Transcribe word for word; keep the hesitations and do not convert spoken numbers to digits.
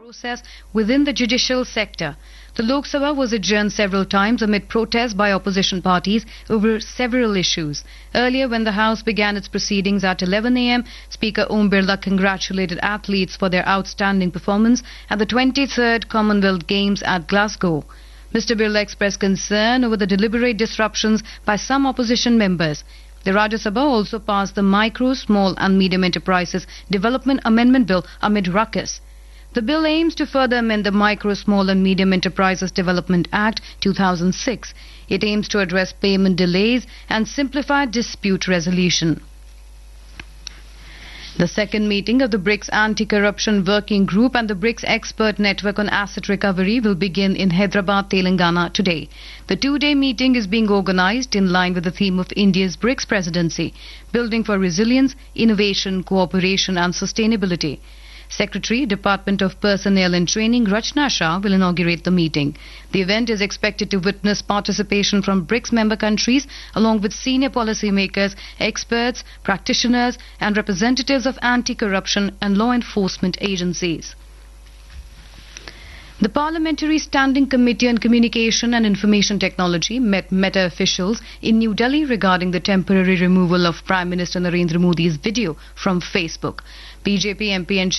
process within the judicial sector. The Lok Sabha was adjourned several times amid protests by opposition parties over several issues. Earlier, when the House began its proceedings at eleven a m, Speaker Om Birla congratulated athletes for their outstanding performance at the twenty-third Commonwealth Games at Glasgow. Mister Birla expressed concern over the deliberate disruptions by some opposition members. The Rajya Sabha also passed the Micro, Small and Medium Enterprises Development Amendment Bill amid ruckus. The bill aims to further amend the Micro, Small and Medium Enterprises Development Act two thousand six. It aims to address payment delays and simplify dispute resolution. The second meeting of the BRICS Anti-Corruption Working Group and the BRICS Expert Network on Asset Recovery will begin in Hyderabad, Telangana today. The two-day meeting is being organized in line with the theme of India's BRICS presidency, Building for Resilience, Innovation, Cooperation and Sustainability. Secretary, Department of Personnel and Training, Rachna Shah, will inaugurate the meeting. The event is expected to witness participation from BRICS member countries along with senior policymakers, experts, practitioners and representatives of anti-corruption and law enforcement agencies. The Parliamentary Standing Committee on Communication and Information Technology met Meta officials in New Delhi regarding the temporary removal of Prime Minister Narendra Modi's video from Facebook. B J P M P and